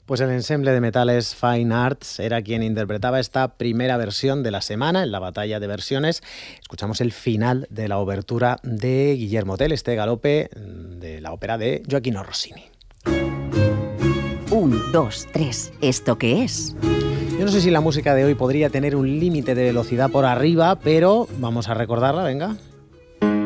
Pues el ensemble de metales Fine Arts era quien interpretaba esta primera versión de la semana en la batalla de versiones. Escuchamos el final de la obertura de Guillermo Tell, este galope de la ópera de Gioachino Rossini. 1, 2, 3, ¿esto qué es? Yo no sé si la música de hoy podría tener un límite de velocidad por arriba, pero vamos a recordarla, venga.